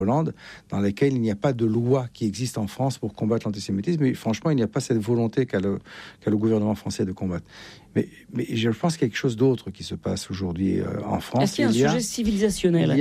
Hollande, dans lesquelles il n'y a pas de loi qui existe en France pour combattre l'antisémitisme. Mais franchement, il n'y a pas cette volonté qu'a le gouvernement français de combattre. Mais je pense qu'il y a quelque chose d'autre qui se passe aujourd'hui en France. Est-ce qu'il y a un sujet civilisationnel ?